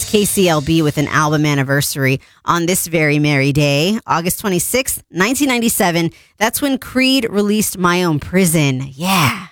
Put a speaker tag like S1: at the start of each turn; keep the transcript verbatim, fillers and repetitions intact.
S1: K C L B with an album anniversary on this very merry day, August twenty-sixth, nineteen ninety-seven. That's when Creed released My Own Prison. Yeah.